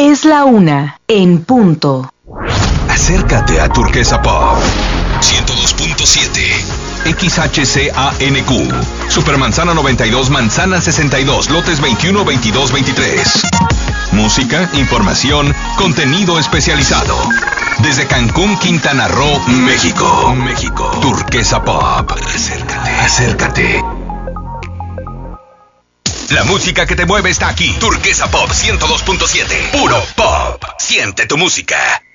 Es la 1 en punto. Acércate a Turquesa Pop 102.7 XHCANQ Supermanzana 92, Manzana 62, lotes 21, 22, 23. Música, información, contenido especializado. Desde Cancún, Quintana Roo, México. Turquesa Pop. Acércate. La música que te mueve está aquí. Turquesa Pop 102.7. Puro pop. Siente tu música.